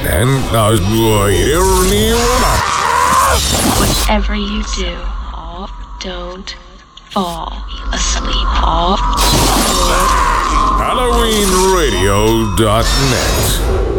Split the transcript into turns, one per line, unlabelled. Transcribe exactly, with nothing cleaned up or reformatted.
dan
Whatever you do, don't fall asleep.
Halloween Radio dot net